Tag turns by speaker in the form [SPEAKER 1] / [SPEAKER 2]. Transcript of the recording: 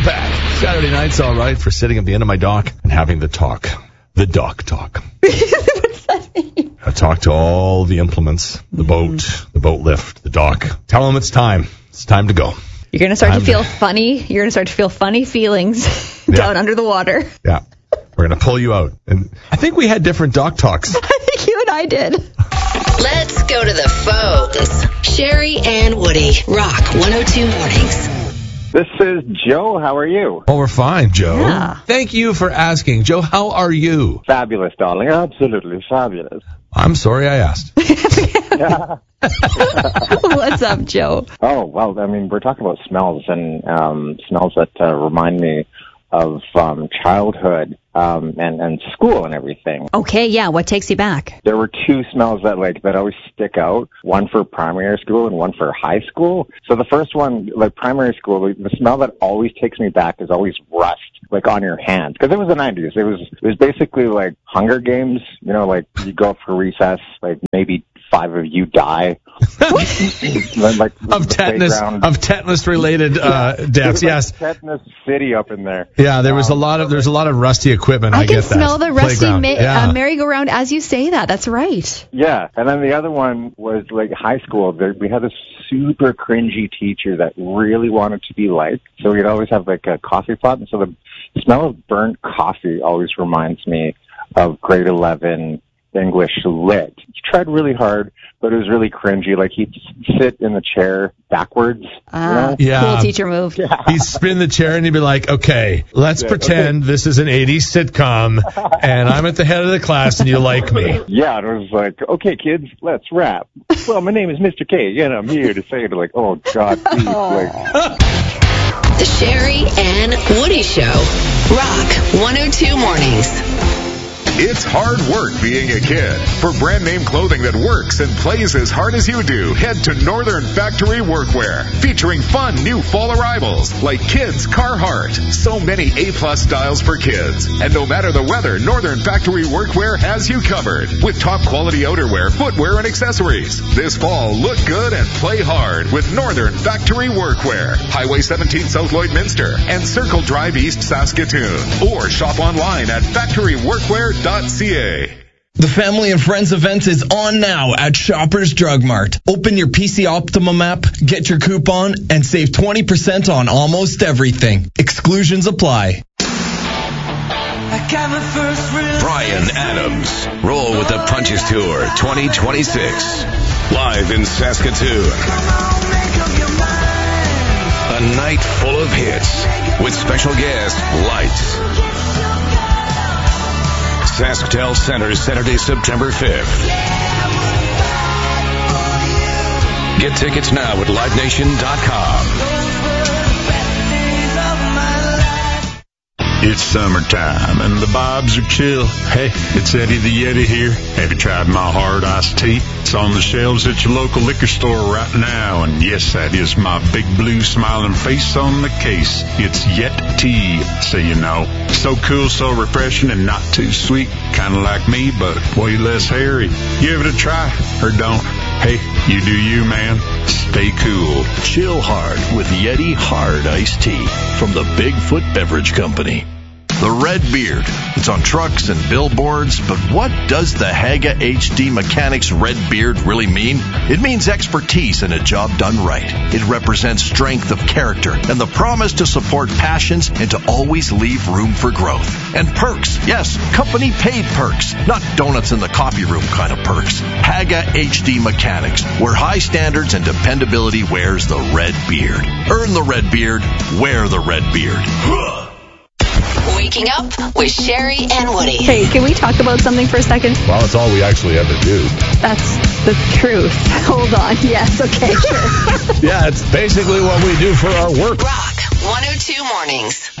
[SPEAKER 1] back. Saturday night's all right for sitting at the end of my dock and having the talk. The dock talk.
[SPEAKER 2] What's that mean?
[SPEAKER 1] I talk to all the implements, the boat lift, the dock. Tell them it's time. It's time to go.
[SPEAKER 2] You're going to start to feel funny. You're going to start to feel funny feelings down under the water.
[SPEAKER 1] Yeah. We're going to pull you out. And I think we had different dock talks.
[SPEAKER 2] I think you and I did.
[SPEAKER 3] Let's go to the phones. Sherry and Woody, Rock 102 Mornings.
[SPEAKER 4] This is Joe. How are you?
[SPEAKER 1] Oh, we're fine, Joe.
[SPEAKER 2] Yeah.
[SPEAKER 1] Thank you for asking. Joe, how are you?
[SPEAKER 4] Fabulous, darling. Absolutely fabulous.
[SPEAKER 1] I'm sorry I asked.
[SPEAKER 2] What's up, Joe?
[SPEAKER 4] Oh, well, I mean, we're talking about smells and smells that remind me of childhood and school and everything.
[SPEAKER 2] Okay, yeah. What takes you back?
[SPEAKER 4] There were two smells that always stick out, one for primary school and one for high school. So the first one, like primary school, the smell that always takes me back is always rust, like on your hands. Because it was the 90s. It was basically like Hunger Games, like you go for recess, like maybe 5 of you die. Like
[SPEAKER 1] of tetanus related deaths. Yes.
[SPEAKER 4] Tetanus City up in there.
[SPEAKER 1] Yeah, there's a lot of rusty equipment. I get that.
[SPEAKER 2] can smell the rusty
[SPEAKER 1] merry-go-round
[SPEAKER 2] as you say that. That's right.
[SPEAKER 4] Yeah, and then the other one was like high school. We had this super cringy teacher that really wanted to be liked, so we'd always have like a coffee pot, and so the smell of burnt coffee always reminds me of grade 11 English lit. He tried really hard, but it was really cringy. Like he'd sit in the chair backwards.
[SPEAKER 2] Yeah. Cool teacher move.
[SPEAKER 4] Yeah.
[SPEAKER 1] He'd spin the chair and he'd be like, okay, let's pretend this is an 80s sitcom and I'm at the head of the class and you like me.
[SPEAKER 4] Yeah, and it was like, okay, kids, let's rap. Well, my name is Mr. K, and I'm here to say it. Like, oh, God, please.
[SPEAKER 3] The Sherry and Woody Show. Rock 102 Mornings.
[SPEAKER 5] It's hard work being a kid. For brand name clothing that works and plays as hard as you do, head to Northern Factory Workwear, featuring fun new fall arrivals like Kids Carhartt. So many A+ styles for kids. And no matter the weather, Northern Factory Workwear has you covered with top quality outerwear, footwear, and accessories. This fall, look good and play hard with Northern Factory Workwear. Highway 17 South Lloydminster and Circle Drive East Saskatoon. Or shop online at factoryworkwear.ca.
[SPEAKER 6] The Family and Friends event is on now at Shoppers Drug Mart. Open your PC Optimum app, get your coupon, and save 20% on almost everything. Exclusions apply.
[SPEAKER 7] Bryan Adams. Roll with the Punches Tour 2026. Live in Saskatoon. A night full of hits with special guest Lights. SaskTel Center, Saturday, September 5th. Get tickets now at LiveNation.com.
[SPEAKER 8] It's summertime and the vibes are chill. Hey, it's Eddie the Yeti here. Have you tried my hard iced tea? It's on the shelves at your local liquor store right now. And yes, that is my big blue smiling face on the case. It's Yet Tea, so you know. So cool, so refreshing, and not too sweet. Kind of like me, but way less hairy. Give it a try, or don't. Hey, you do you, man. Stay cool.
[SPEAKER 7] Chill hard with Yeti Hard Iced Tea from the Bigfoot Beverage Company. The Red Beard. It's on trucks and billboards, but what does the Haga HD Mechanics Red Beard really mean? It means expertise and a job done right. It represents strength of character and the promise to support passions and to always leave room for growth. And perks. Yes, company paid perks, not donuts in the coffee room kind of perks. Haga HD Mechanics, where high standards and dependability wears the red beard. Earn the red beard, wear the red beard.
[SPEAKER 3] Waking up with Sherry and Woody.
[SPEAKER 2] Hey, can we talk about something for a second?
[SPEAKER 1] Well, it's all we actually ever do.
[SPEAKER 2] That's the truth. Hold on. Yes, okay, sure.
[SPEAKER 1] Yeah, it's basically what we do for our work.
[SPEAKER 3] Rock 102 Mornings.